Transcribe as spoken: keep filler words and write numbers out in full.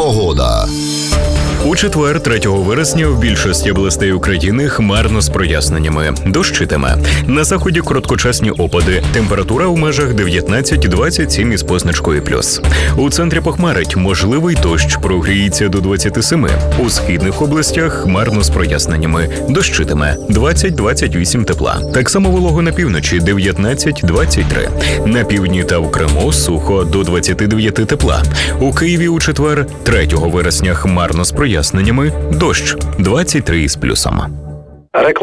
Погода. У четвер, третього вересня, в більшості областей України хмарно з проясненнями. Дощитиме. На заході короткочасні опади. Температура у межах дев'ятнадцять-двадцять сім із позначкою плюс. У центрі похмарить. Можливий дощ, прогріється до двадцяти семи. У східних областях хмарно з проясненнями. Дощитиме. двадцять-двадцять вісім тепла. Так само волого на півночі дев'ятнадцять-двадцять три. На півдні та у Криму сухо до двадцяти дев'яти тепла. У Києві у четвер, третього вересня, хмарно з проясненнями. Дощ двадцять три із плюсом. Реклама.